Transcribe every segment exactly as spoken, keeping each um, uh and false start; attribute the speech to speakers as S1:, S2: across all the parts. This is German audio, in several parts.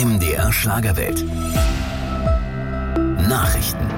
S1: M D R Schlagerwelt. Nachrichten.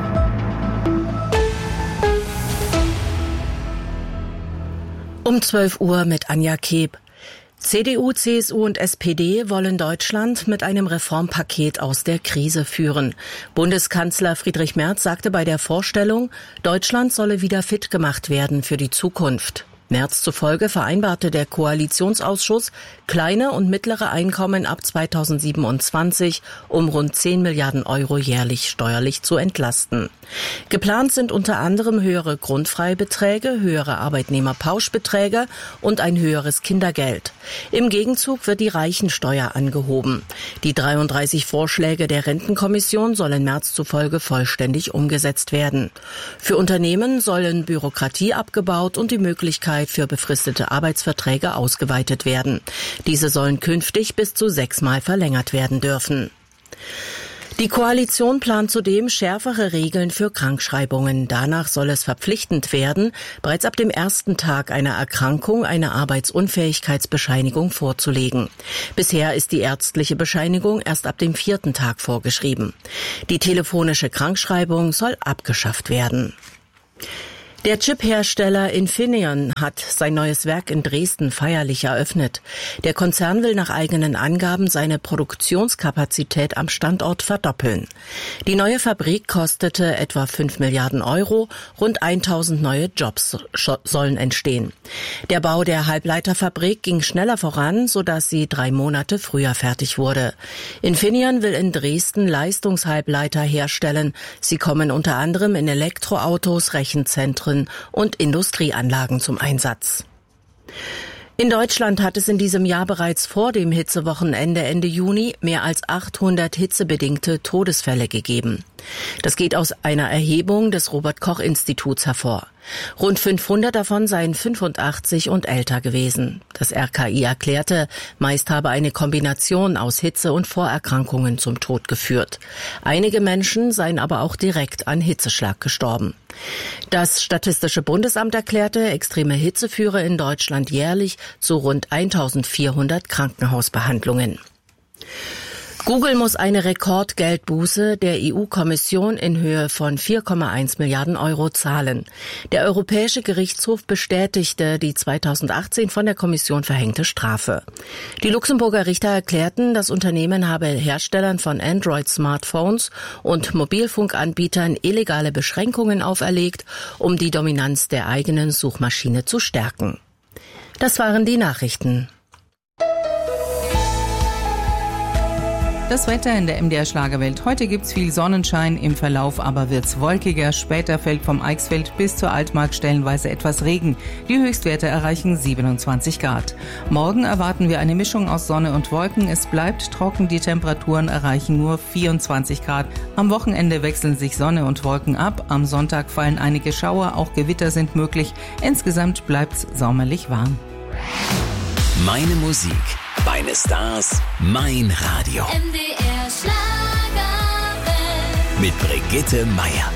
S2: Um zwölf Uhr mit Anja Keb. C D U, C S U und S P D wollen Deutschland mit einem Reformpaket aus der Krise führen. Bundeskanzler Friedrich Merz sagte bei der Vorstellung, Deutschland solle wieder fit gemacht werden für die Zukunft. Merz zufolge vereinbarte der Koalitionsausschuss kleine und mittlere Einkommen ab zweitausendsiebenundzwanzig um rund zehn Milliarden Euro jährlich steuerlich zu entlasten. Geplant sind unter anderem höhere Grundfreibeträge, höhere Arbeitnehmerpauschbeträge und ein höheres Kindergeld. Im Gegenzug wird die Reichensteuer angehoben. Die dreiunddreißig Vorschläge der Rentenkommission sollen Merz zufolge vollständig umgesetzt werden. Für Unternehmen sollen Bürokratie abgebaut und die Möglichkeit für befristete Arbeitsverträge ausgeweitet werden. Diese sollen künftig bis zu sechsmal verlängert werden dürfen. Die Koalition plant zudem schärfere Regeln für Krankschreibungen. Danach soll es verpflichtend werden, bereits ab dem ersten Tag einer Erkrankung eine Arbeitsunfähigkeitsbescheinigung vorzulegen. Bisher ist die ärztliche Bescheinigung erst ab dem vierten Tag vorgeschrieben. Die telefonische Krankschreibung soll abgeschafft werden. Der Chip-Hersteller Infineon hat sein neues Werk in Dresden feierlich eröffnet. Der Konzern will nach eigenen Angaben seine Produktionskapazität am Standort verdoppeln. Die neue Fabrik kostete etwa fünf Milliarden Euro, rund tausend neue Jobs sollen entstehen. Der Bau der Halbleiterfabrik ging schneller voran, sodass sie drei Monate früher fertig wurde. Infineon will in Dresden Leistungshalbleiter herstellen. Sie kommen unter anderem in Elektroautos, Rechenzentren und Industrieanlagen zum Einsatz. In Deutschland hat es in diesem Jahr bereits vor dem Hitzewochenende Ende Juni mehr als achthundert hitzebedingte Todesfälle gegeben. Das geht aus einer Erhebung des Robert-Koch-Instituts hervor. Rund fünfhundert davon seien fünfundachtzig und älter gewesen. Das R K I erklärte, meist habe eine Kombination aus Hitze und Vorerkrankungen zum Tod geführt. Einige Menschen seien aber auch direkt an Hitzeschlag gestorben. Das Statistische Bundesamt erklärte, extreme Hitze führe in Deutschland jährlich zu rund eintausendvierhundert Krankenhausbehandlungen. Google muss eine Rekordgeldbuße der E U-Kommission in Höhe von vier Komma eins Milliarden Euro zahlen. Der Europäische Gerichtshof bestätigte die zweitausendachtzehn von der Kommission verhängte Strafe. Die Luxemburger Richter erklärten, das Unternehmen habe Herstellern von Android-Smartphones und Mobilfunkanbietern illegale Beschränkungen auferlegt, um die Dominanz der eigenen Suchmaschine zu stärken. Das waren die Nachrichten.
S3: Das Wetter in der M D R Schlagerwelt. Heute gibt's viel Sonnenschein, im Verlauf aber wird's wolkiger. Später fällt vom Eichsfeld bis zur Altmark stellenweise etwas Regen. Die Höchstwerte erreichen siebenundzwanzig Grad. Morgen erwarten wir eine Mischung aus Sonne und Wolken. Es bleibt trocken, die Temperaturen erreichen nur vierundzwanzig Grad. Am Wochenende wechseln sich Sonne und Wolken ab. Am Sonntag fallen einige Schauer, auch Gewitter sind möglich. Insgesamt bleibt's sommerlich warm.
S1: Meine Musik, meine Stars, mein Radio.
S4: M D R Schlagerwelt.
S1: Mit Brigitte Meier.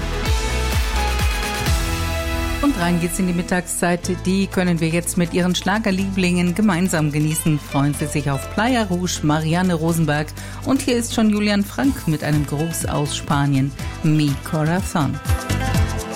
S3: Und rein geht's in die Mittagszeit. Die können wir jetzt mit Ihren Schlagerlieblingen gemeinsam genießen. Freuen Sie sich auf Playa Rouge, Marianne Rosenberg. Und hier ist schon Julian Frank mit einem Gruß aus Spanien. Mi Corazón.